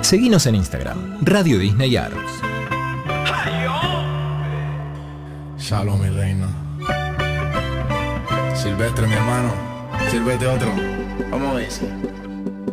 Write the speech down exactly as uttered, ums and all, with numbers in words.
Seguinos en Instagram, Radio Disney Art. Shalom, mi reina. Silvestre, mi hermano. Sírvete otro. Vamos a ver.